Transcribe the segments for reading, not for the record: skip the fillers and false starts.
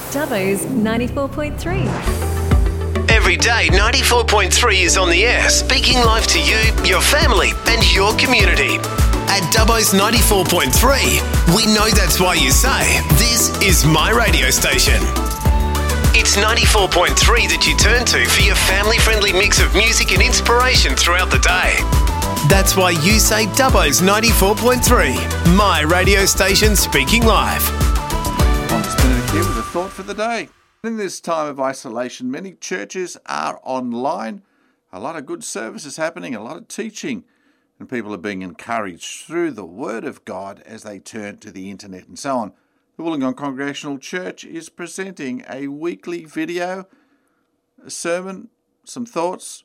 Dubbo's 94.3. Every day, 94.3 is on the air, speaking live to you, your family, and your community. At Dubbo's 94.3, we know that's why you say, this is my radio station. It's 94.3 that you turn to for your family-friendly mix of music and inspiration throughout the day. That's why you say Dubbo's 94.3, my radio station speaking live. I'm just going to here with a thought for the day. In this time of isolation, many churches are online. A lot of good services happening, a lot of teaching, and people are being encouraged through the Word of God as they turn to the internet and so on. The Wollongong Congregational Church is presenting a weekly video, a sermon, some thoughts,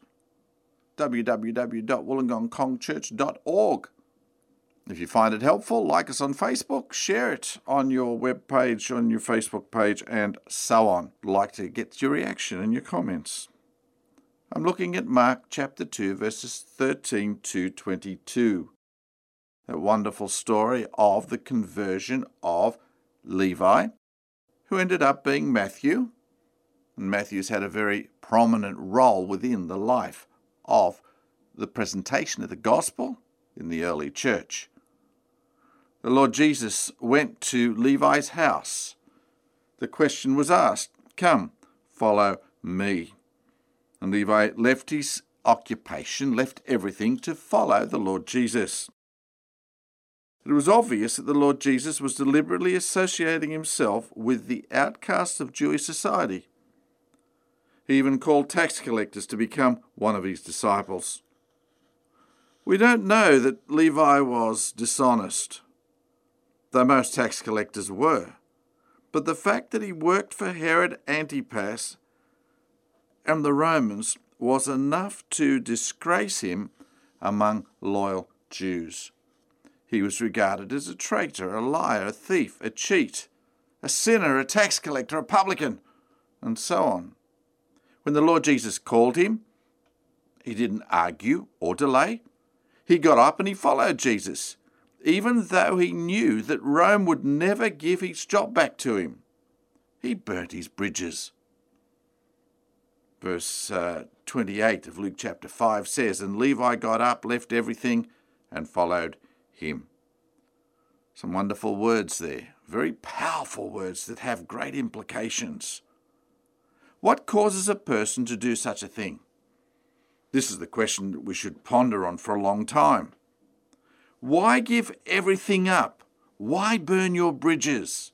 www.wollongongcongchurch.org. If you find it helpful, like us on Facebook, share it on your web page, on your Facebook page, and so on. I'd like to get your reaction and your comments. I'm looking at Mark chapter 2, verses 13 to 22. That wonderful story of the conversion of Levi, who ended up being Matthew. And Matthew's had a very prominent role within the life of the presentation of the gospel in the early church. The Lord Jesus went to Levi's house. The question was asked, "Come, follow me." And Levi left his occupation, left everything to follow the Lord Jesus. It was obvious that the Lord Jesus was deliberately associating himself with the outcasts of Jewish society. He even called tax collectors to become one of his disciples. We don't know that Levi was dishonest, though most tax collectors were. But the fact that he worked for Herod Antipas and the Romans was enough to disgrace him among loyal Jews. He was regarded as a traitor, a liar, a thief, a cheat, a sinner, a tax collector, a publican, and so on. When the Lord Jesus called him, he didn't argue or delay. He got up and he followed Jesus, even though he knew that Rome would never give his job back to him. He burnt his bridges. Verse 28 of Luke chapter 5 says, "And Levi got up, left everything, and followed him." Some wonderful words there, very powerful words that have great implications. What causes a person to do such a thing? This is the question that we should ponder on for a long time. Why give everything up? Why burn your bridges?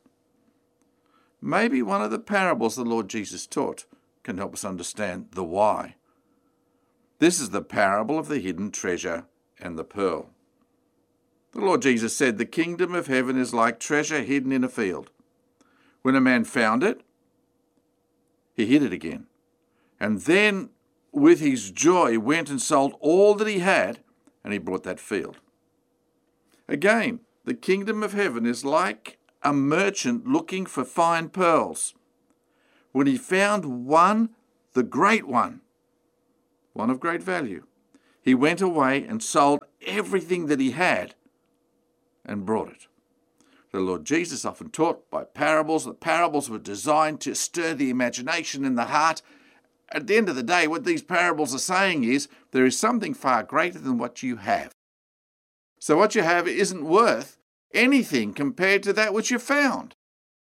Maybe one of the parables the Lord Jesus taught can help us understand the why. This is the parable of the hidden treasure and the pearl. The Lord Jesus said, "The kingdom of heaven is like treasure hidden in a field. When a man found it, he hid it again, and then with his joy went and sold all that he had, and he bought that field." Again, the kingdom of heaven is like a merchant looking for fine pearls. When he found one, the great one of great value, he went away and sold everything that he had and brought it. The Lord Jesus often taught by parables. The parables were designed to stir the imagination and the heart. At the end of the day, what these parables are saying is there is something far greater than what you have. So what you have isn't worth anything compared to that which you found.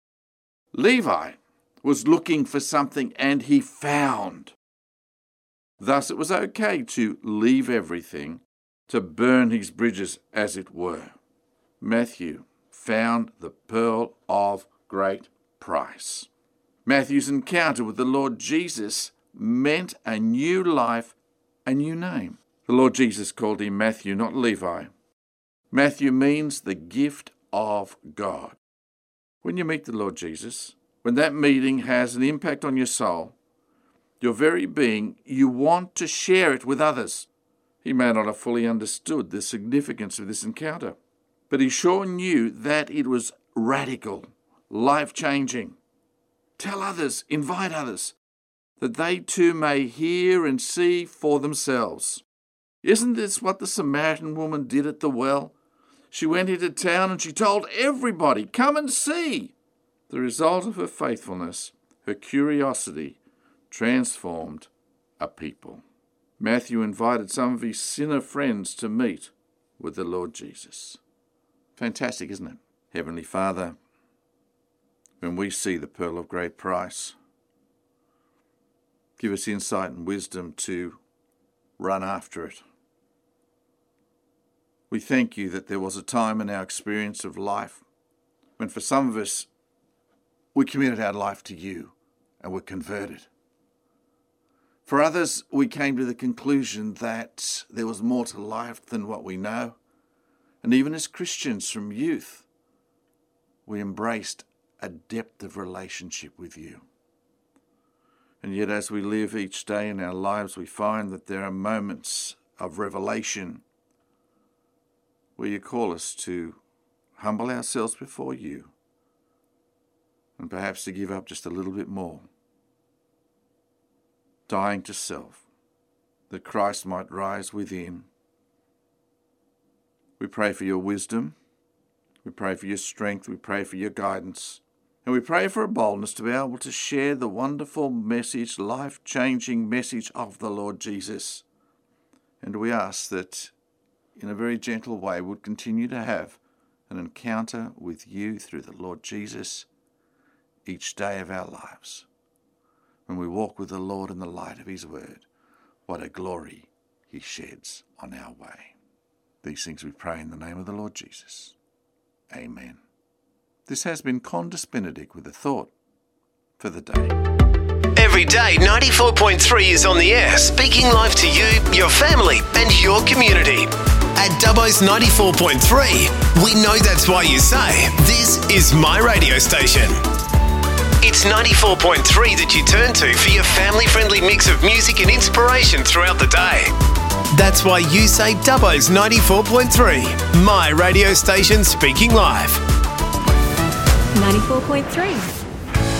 Levi was looking for something and he found. Thus it was okay to leave everything, to burn his bridges as it were. Matthew found the pearl of great price. Matthew's encounter with the Lord Jesus meant a new life, a new name. The Lord Jesus called him Matthew, not Levi. Matthew means the gift of God. When you meet the Lord Jesus, when that meeting has an impact on your soul, your very being, you want to share it with others. He may not have fully understood the significance of this encounter, but he sure knew that it was radical, life-changing. Tell others, invite others, that they too may hear and see for themselves. Isn't this what the Samaritan woman did at the well? She went into town and she told everybody, "Come and see." The result of her faithfulness Her curiosity transformed a people. Matthew invited some of his sinner friends to meet with the Lord Jesus. Fantastic, isn't it? Heavenly Father, when we see the pearl of great price, give us insight and wisdom to run after it. We thank you that there was a time in our experience of life when for some of us, we committed our life to you and were converted. For others, we came to the conclusion that there was more to life than what we know. And even as Christians from youth, we embraced a depth of relationship with you. And yet as we live each day in our lives, we find that there are moments of revelation where you call us to humble ourselves before you and perhaps to give up just a little bit more, dying to self, that Christ might rise within. We pray for your wisdom, we pray for your strength, we pray for your guidance, and we pray for a boldness to be able to share the wonderful message, life-changing message of the Lord Jesus. And we ask that in a very gentle way we'll continue to have an encounter with you through the Lord Jesus each day of our lives. When we walk with the Lord in the light of his word, what a glory he sheds on our way. These things we pray in the name of the Lord Jesus. Amen. This has been Condis Benedict with a thought for the day. Every day, 94.3 is on the air, speaking life to you, your family, and your community. At Dubbo's 94.3, we know that's why you say, this is my radio station. It's 94.3 that you turn to for your family-friendly mix of music and inspiration throughout the day. That's why you say Dubbo's 94.3, my radio station speaking live. 94.3.